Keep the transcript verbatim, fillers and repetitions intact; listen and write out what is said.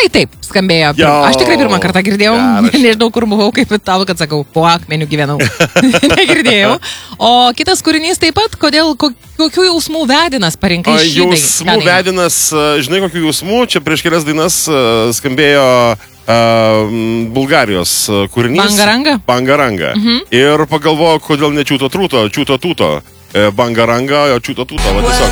taip skambėjo. Jo. Aš tikrai pirmą kartą girdėjau. Geras. Nežinau, kur buvau, kaip tau, kad sakau, po akmeniu gyvenau. Negirdėjau. O kitas kūrinys taip pat, kodėl, ko, kokių jausmų vedinas parinkai šį dainą? Jausmų vedinas, žinai, kokių jausmų, čia prieš kelias dainas skambėjo uh, Bulgarijos kūrinys. Bangaranga? Bangaranga. Mhm. Ir pagalvojau, kodėl ne čiūto trūto, čiūto tūto. Bangaranga, o čiūto tūto, va tiesiog.